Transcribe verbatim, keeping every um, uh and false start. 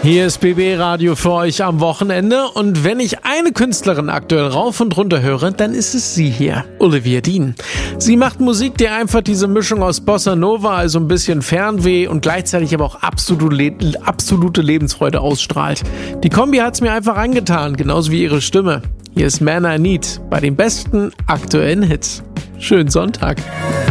Hier ist B B Radio für euch am Wochenende und wenn ich eine Künstlerin aktuell rauf und runter höre, dann ist es sie hier, Olivia Dean. Sie macht Musik, die einfach diese Mischung aus Bossa Nova, also ein bisschen Fernweh und gleichzeitig aber auch absolute, Le- absolute Lebensfreude ausstrahlt. Die Kombi hat's mir einfach angetan, genauso wie ihre Stimme. Hier ist Man I Need bei den besten aktuellen Hits. Schönen Sonntag.